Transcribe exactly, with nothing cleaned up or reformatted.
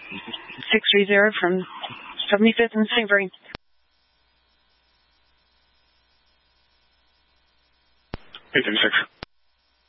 six three zero from seventy-fifth and Saint Vrain. eight thirty-six.